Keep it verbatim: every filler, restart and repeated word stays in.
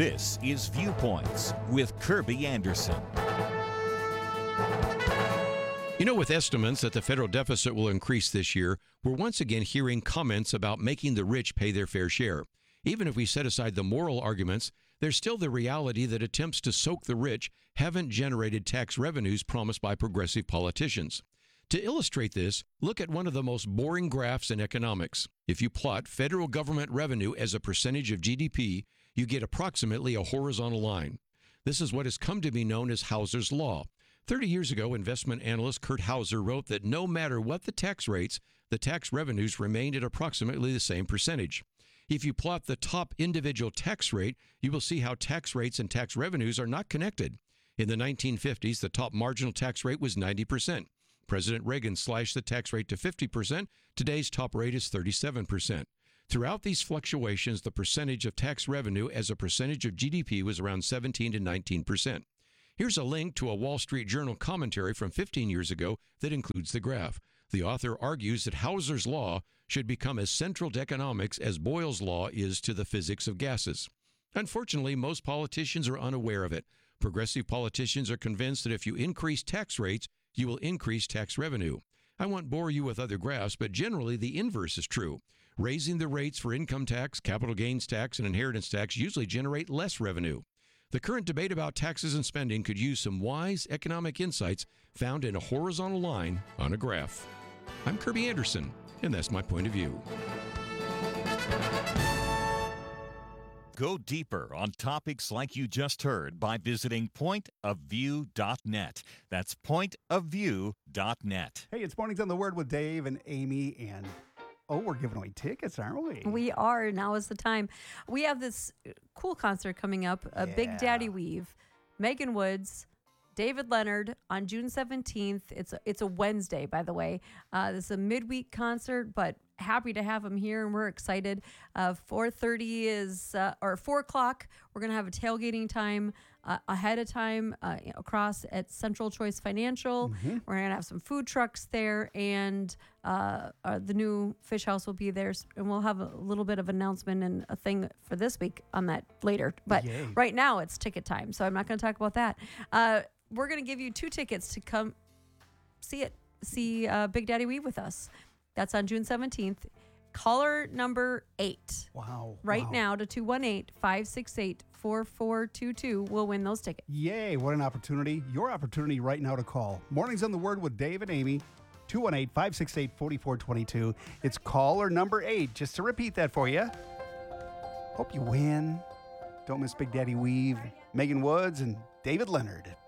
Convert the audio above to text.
This is Viewpoints with Kirby Anderson. You know, with estimates that the federal deficit will increase this year, we're once again hearing comments about making the rich pay their fair share. Even if we set aside the moral arguments, there's still the reality that attempts to soak the rich haven't generated tax revenues promised by progressive politicians. To illustrate this, look at one of the most boring graphs in economics. If you plot federal government revenue as a percentage of G D P, you get approximately a horizontal line. This is what has come to be known as Hauser's Law. Thirty years ago, investment analyst Kurt Hauser wrote that no matter what the tax rates, the tax revenues remained at approximately the same percentage. If you plot the top individual tax rate, you will see how tax rates and tax revenues are not connected. In the nineteen fifties, the top marginal tax rate was ninety percent. President Reagan slashed the tax rate to fifty percent. Today's top rate is thirty-seven percent. Throughout these fluctuations, the percentage of tax revenue as a percentage of G D P was around seventeen to nineteen percent. Here's a link to a Wall Street Journal commentary from fifteen years ago that includes the graph. The author argues that Hauser's Law should become as central to economics as Boyle's Law is to the physics of gases. Unfortunately, most politicians are unaware of it. Progressive politicians are convinced that if you increase tax rates, you will increase tax revenue. I won't bore you with other graphs, but generally the inverse is true. Raising the rates for income tax, capital gains tax, and inheritance tax usually generate less revenue. The current debate about taxes and spending could use some wise economic insights found in a horizontal line on a graph. I'm Kirby Anderson, and that's my point of view. Go deeper on topics like you just heard by visiting point of view dot net. That's point of view dot net. Hey, it's Mornings on the Word with Dave and Amy, and oh, we're giving away tickets, aren't we? We are. Now is the time. We have this cool concert coming up, uh, Yeah. Big Daddy Weave, Megan Woods, David Leonard on June seventeenth. It's a, it's a Wednesday, by the way. Uh, this is a midweek concert, but happy to have him here, and we're excited. Uh, four thirty is, uh, or four o'clock, we're going to have a tailgating time uh, ahead of time uh, across at Central Choice Financial. Mm-hmm. We're going to have some food trucks there, and uh, uh, the new fish house will be there, and we'll have a little bit of announcement and a thing for this week on that later. But Yay. right now it's ticket time, so I'm not going to talk about that. Uh, we're going to give you two tickets to come see it, see uh, Big Daddy Weave with us. That's on June seventeenth. Caller number eight. Wow. Right wow. now to two one eight, five six eight, four four two two will win those tickets. Yay, what an opportunity. Your opportunity right now to call. Mornings on the Word with Dave and Amy, two one eight, five six eight, four four two two. It's caller number eight. Just to repeat that for you. Hope you win. Don't miss Big Daddy Weave, Megan Woods, and David Leonard.